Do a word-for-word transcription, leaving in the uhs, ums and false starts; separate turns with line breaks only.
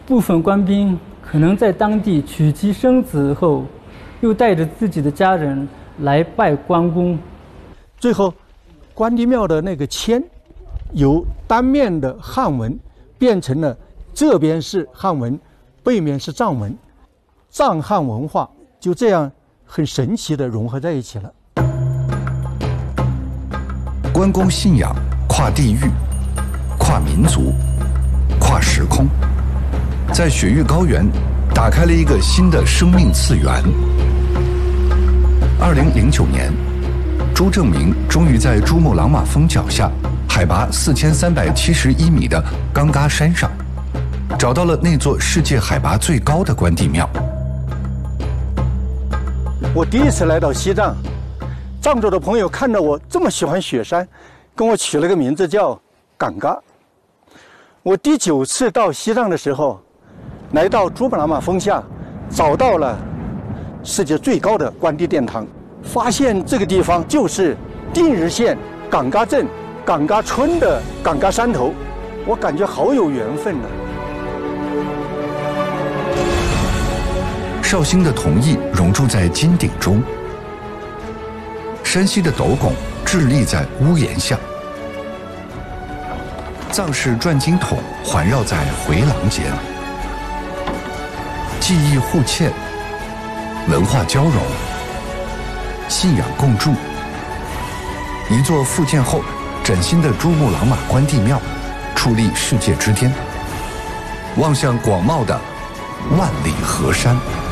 部分官兵可能在当地娶妻生子后，又带着自己的家人来拜关公。
最后，关帝庙的那个签，由单面的汉文变成了这边是汉文，背面是藏文，藏汉文化就这样很神奇地融合在一起了。
关公信仰跨地域、跨民族、跨时空，在雪域高原打开了一个新的生命次元。二零零九年，朱正明终于在珠穆朗玛峰脚下，海拔四千三百七十一米的冈嘎山上，找到了那座世界海拔最高的关帝庙。
我第一次来到西藏，藏族的朋友看到我这么喜欢雪山，跟我取了个名字叫冈嘎。我第九次到西藏的时候，来到珠穆朗玛峰下，找到了世界最高的关帝殿堂，发现这个地方就是定日县冈嘎镇冈嘎村的冈嘎山头，我感觉好有缘分呢、
啊。绍兴的铜艺融铸在金鼎中，山西的斗拱屹立在屋檐下，藏式转经筒环绕在回廊间，技艺互嵌，文化交融，信仰共筑。一座复建后崭新的珠穆朗玛关帝庙矗立世界之巅，望向广袤的万里河山。